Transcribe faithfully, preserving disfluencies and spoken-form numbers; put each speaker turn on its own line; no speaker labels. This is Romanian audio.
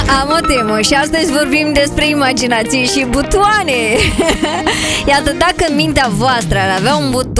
Am o temă și astăzi vorbim despre imaginație și butoane. Iată, dacă în mintea voastră ar avea un buton